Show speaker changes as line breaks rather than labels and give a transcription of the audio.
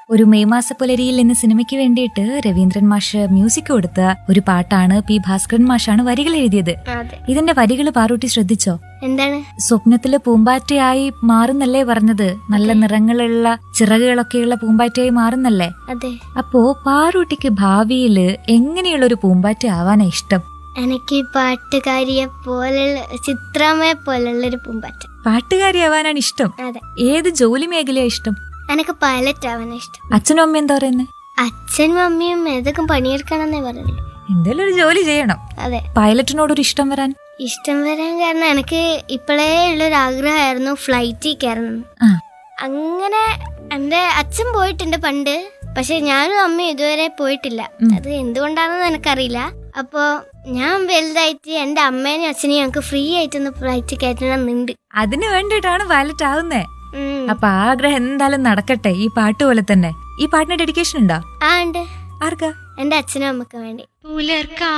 ഒരു മെയ് മാസ പുലരിയിൽ എന്ന സിനിമയ്ക്ക് വേണ്ടിയിട്ട് രവീന്ദ്രൻ മാഷ് മ്യൂസിക് കൊടുത്ത ഒരു പാട്ടാണ്. പി ഭാസ്കരൻ മാഷാണ് വരികൾ എഴുതിയത്. ഇതിന്റെ വരികൾ പാറൂട്ടി ശ്രദ്ധിച്ചോ?
എന്താണ്?
സ്വപ്നത്തില് പൂമ്പാറ്റയായി മാറുന്നല്ലേ പറഞ്ഞത്? നല്ല നിറങ്ങളുള്ള ചിറകുകളൊക്കെയുള്ള പൂമ്പാറ്റയായി മാറുന്നല്ലേ?
അതെ.
അപ്പോ പാറൂട്ടിക്ക് ഭാവിയില് എങ്ങനെയുള്ള ഒരു പൂമ്പാറ്റ ആവാനാ ഇഷ്ടം?
എനിക്ക് പാട്ടുകാരിയെ പോലുള്ള, ചിത്രമയെ പോലുള്ളൊരു പൂമ്പാറ്റ.
പാട്ടുകാരിയാവാനാണ് ഇഷ്ടം?
അതെ.
ഏത് ജോലി മേഖലയാ ഇഷ്ടം?
എനിക്ക് പൈലറ്റ് ആവാനാ ഇഷ്ടം.
അച്ഛനും അമ്മയും എന്താ പറയുന്നത്?
അച്ഛനും അമ്മയും ഏതൊക്കെ പണിയെടുക്കണമെന്നേ പറയുള്ളൂ.
എന്തെങ്കിലും ഒരു ജോലി ചെയ്യണം.
അതെ.
പൈലറ്റിനോടൊരു ഇഷ്ടം വരാൻ
കാരണം എനിക്ക് ഇപ്പോഴേ ഉള്ളൊരു ആഗ്രഹമായിരുന്നു ഫ്ലൈറ്റിൽ കയറണം. അങ്ങനെ എന്റെ അച്ഛൻ പോയിട്ടുണ്ട് പണ്ട്, പക്ഷെ ഞാനും അമ്മയും ഇതുവരെ പോയിട്ടില്ല. അത് എന്തുകൊണ്ടാണെന്ന് എനിക്കറിയില്ല. അപ്പോ ഞാൻ വലുതായിട്ട് എന്റെ അമ്മേനെയും അച്ഛനെയും ഞങ്ങൾക്ക് ഫ്രീ ആയിട്ടൊന്ന് ഫ്ലൈറ്റ് കയറ്റണമെന്നുണ്ട്.
അതിന് വേണ്ടിയിട്ടാണ് പൈലറ്റ് ആവുന്നേ. അപ്പൊ ആഗ്രഹം എന്തായാലും നടക്കട്ടെ. ഈ പാട്ട് പോലെ തന്നെ. ഈ പാട്ടിന് ഡെഡിക്കേഷൻ ഉണ്ടോ?
ഉണ്ട്.
ആർക്കാ?
എന്റെ അച്ഛനും അമ്മക്ക് വേണ്ടി.